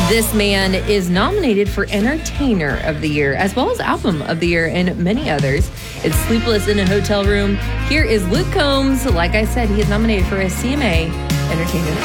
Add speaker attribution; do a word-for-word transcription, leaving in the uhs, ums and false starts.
Speaker 1: This man is nominated for Entertainer of the Year, as well as Album of the Year, and many others. It's Sleepless in a Hotel Room. Here is Luke Combs. Like I said, he is nominated for a C M A Entertainer.